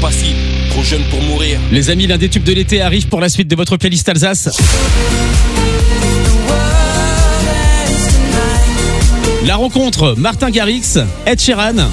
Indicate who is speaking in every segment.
Speaker 1: facile, trop jeune pour mourir.
Speaker 2: Les amis, l'un des tubes de l'été arrive pour la suite de votre playlist Alsace. La rencontre, Martin Garrix, Ed Sheeran.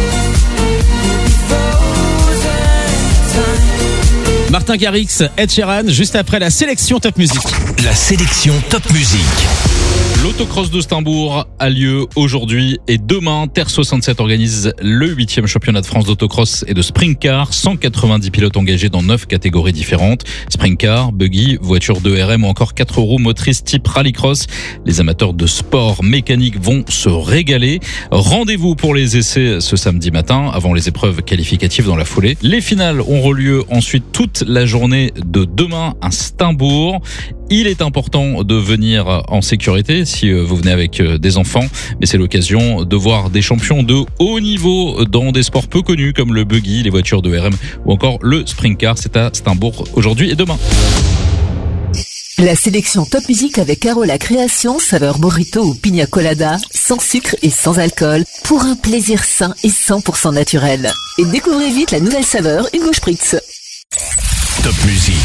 Speaker 2: Martin Garrix, Ed Sheeran, juste après la sélection Top Music.
Speaker 3: La sélection Top Music.
Speaker 4: L'autocross de Steimbourg a lieu aujourd'hui et demain, Terre 67 organise le 8e championnat de France d'autocross et de sprint car. 190 pilotes engagés dans 9 catégories différentes. Sprint car, buggy, voiture de RM ou encore 4 roues motrices type rallycross. Les amateurs de sport mécanique vont se régaler. Rendez-vous pour les essais ce samedi matin avant les épreuves qualificatives dans la foulée. Les finales auront lieu ensuite toute la journée de demain à Steimbourg. Il est important de venir en sécurité si vous venez avec des enfants, mais c'est l'occasion de voir des champions de haut niveau dans des sports peu connus comme le buggy, les voitures de RM ou encore le sprint car. C'est à Steimbourg aujourd'hui et demain.
Speaker 5: La sélection Top Music avec Carola Création, saveur mojito ou pina colada, sans sucre et sans alcool, pour un plaisir sain et 100% naturel. Et découvrez vite la nouvelle saveur Hugo Spritz.
Speaker 3: Top Music.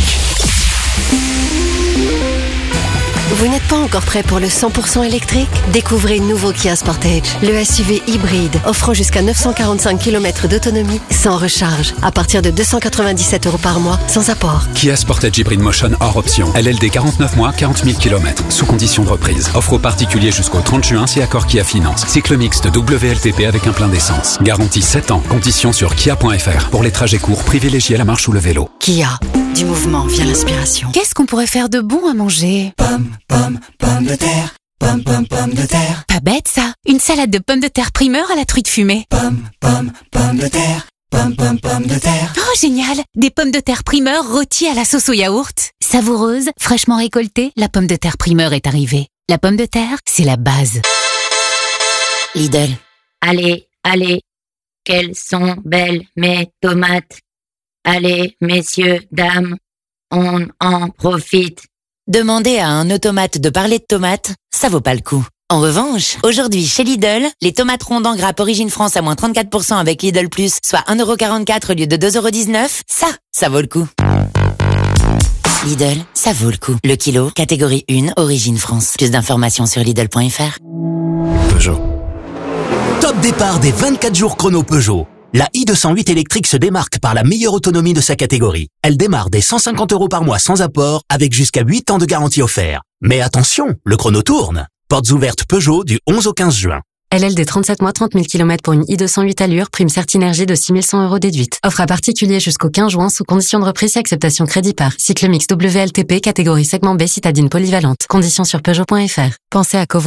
Speaker 6: Vous n'êtes pas encore prêt pour le 100% électrique? Découvrez le nouveau Kia Sportage, le SUV hybride, offrant jusqu'à 945 km d'autonomie sans recharge, à partir de 297 € par mois, sans apport.
Speaker 7: Kia Sportage Hybrid Motion hors option. LLD 49 mois, 40 000 km, sous condition de reprise. Offre aux particuliers jusqu'au 30 juin si accord Kia Finance. Cycle mixte WLTP avec un plein d'essence. Garantie 7 ans. Conditions sur kia.fr. Pour les trajets courts, privilégiez la marche ou le vélo.
Speaker 6: Kia, du mouvement vient l'inspiration.
Speaker 8: Qu'est-ce qu'on pourrait faire de bon à manger?
Speaker 9: Pommes de terre, pommes de terre.
Speaker 8: Pas bête ça, une salade de pommes de terre primeur à la truite fumée.
Speaker 9: Pommes de terre, pommes de terre.
Speaker 8: Oh génial, des pommes de terre primeur rôties à la sauce au yaourt. Savoureuse, fraîchement récoltée, la pomme de terre primeur est arrivée. La pomme de terre, c'est la base.
Speaker 10: Lidl. Allez, quelles sont belles mes tomates. Allez, messieurs, dames, on en profite.
Speaker 11: Demander à un automate de parler de tomates, ça vaut pas le coup. En revanche, aujourd'hui chez Lidl, les tomates rondes en grappe Origine France à moins 34% avec Lidl Plus, soit 1,44€ au lieu de 2,19€, ça vaut le coup. Lidl, ça vaut le coup. Le kilo, catégorie 1, Origine France. Plus d'informations sur Lidl.fr.
Speaker 3: Peugeot.
Speaker 12: Top départ des 24 jours chrono Peugeot. La i208 électrique se démarque par la meilleure autonomie de sa catégorie. Elle démarre dès 150 € par mois sans apport, avec jusqu'à 8 ans de garantie offerte. Mais attention, le chrono tourne. Portes ouvertes Peugeot du 11 au 15 juin.
Speaker 13: LLD 37 mois, 30 000 km pour une i208 allure, prime Certinergie de 6 100 € déduite. Offre à particulier jusqu'au 15 juin sous condition de reprise et acceptation crédit par. Cycle mix WLTP, catégorie segment B, citadine polyvalente. Conditions sur Peugeot.fr. Pensez à covoiturer.